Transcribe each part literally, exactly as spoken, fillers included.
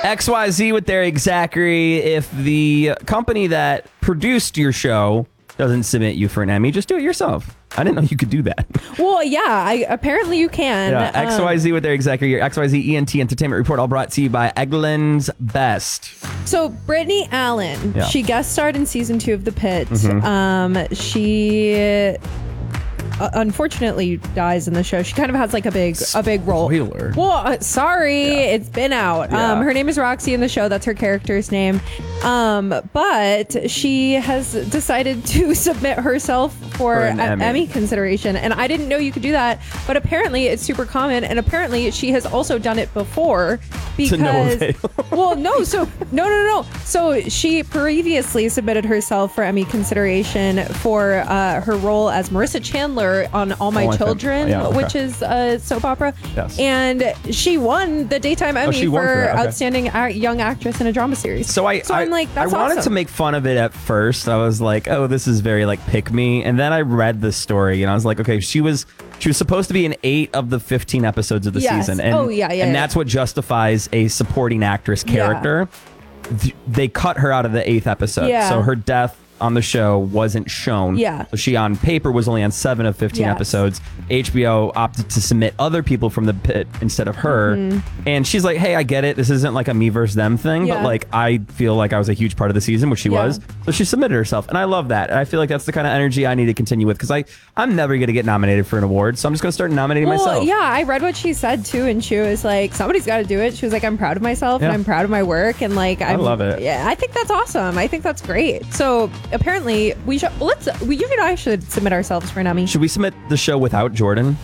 X Y Z with Eric Zachary. If the company that produced your show doesn't submit you for an Emmy, just do it yourself. I didn't know you could do that. Well, yeah, I, apparently you can. Yeah, X Y Z with Eric Zachary, your X Y Z E N T Entertainment Report, all brought to you by Eggland's Best. So Brittany Allen, Yeah. she guest starred in season two of The Pit. Mhm. Um, she uh, unfortunately dies in the show. She kind of has like a big a big role. Spoiler. Well, uh, sorry, it's been out. Yeah. Um, her name is Roxy in the show. That's her character's name. Um, but she has decided to submit herself for, For an a- Emmy. Emmy consideration, and I didn't know you could do that. But apparently, it's super common, and apparently, she has also done it before. To no Because, avail. well, no, so no, no, no. So she previously submitted herself for Emmy consideration for uh, her role as Marissa Chandler on All My All My Fam- Children, yeah, okay. which is a soap opera. Yes. And she won the daytime Emmy she for, won for that, okay. outstanding a- young actress in a drama series. So I, so I, I'm like, I that's wanted awesome. to make fun of it at first. I was like, oh, this is very like pick me. And then I read the story and I was like, okay, she was she was supposed to be in eight of the fifteen episodes of the Yes. season. And, Oh, yeah, yeah, And yeah. that's what justifies a supporting actress character. Th- They cut her out of the eighth episode. Yeah. So her death on the show wasn't shown. Yeah. So she on paper was only on seven of fifteen Yes. episodes. H B O opted to submit other people from the pit instead of her. Mhm. And she's like, hey, I get it. This isn't like a me versus them thing, Yeah. but like I feel like I was a huge part of the season, which she Yeah. was. So she submitted herself. And I love that. And I feel like that's the kind of energy I need to continue with because I I'm never going to get nominated for an award. So I'm just going to start nominating Well, myself. yeah, I read what she said too, and she was like, "Somebody's got to do it." She was like, "I'm proud of myself, Yeah. and I'm proud of my work, and like, I'm, love it. Yeah, I think that's awesome. I think that's great. So apparently, we should let's we you and I should submit ourselves for an Emmy. Should we submit the show without Jordan?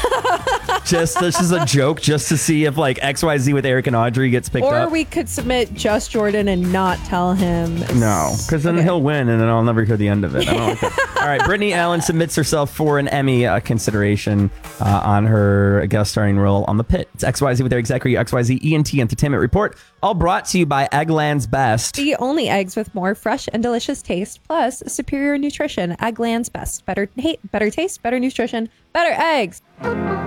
just this is a joke, just to see if like X Y Z with Eric and Audrey gets picked Or up. we could submit just Jordan and not tell him. No, because then Okay. he'll win, and then I'll never hear the end of it. I don't like that. All right, Brittany Allen submits herself for an Emmy uh, consideration uh, on her guest starring role on The Pit. It's X Y Z with Eric Zachary, X Y Z E N T Entertainment Report, all brought to you by Eggland's Best. The only eggs with more fresh and delicious taste, plus superior nutrition. Eggland's Best. Better, hey, better taste, better nutrition, better eggs.